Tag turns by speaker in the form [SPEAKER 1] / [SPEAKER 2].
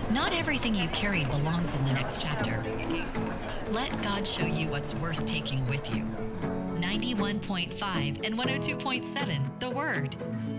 [SPEAKER 1] Not everything you carried belongs in the next chapter. Let God show you what's worth taking with you. 91.5 and 102.7 The Word.